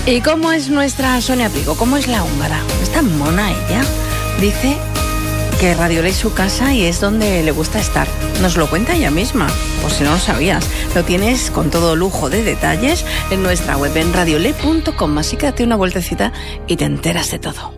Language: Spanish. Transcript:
¿Y cómo es nuestra Sonia Prigo? ¿Cómo es la húngara? ¿Es tan mona ella? Dice que Radiolé es su casa y es donde le gusta estar. Nos lo cuenta ella misma, por si no lo sabías. Lo tienes con todo lujo de detalles en nuestra web en radiolé.com. Así que date una vueltecita y te enteras de todo.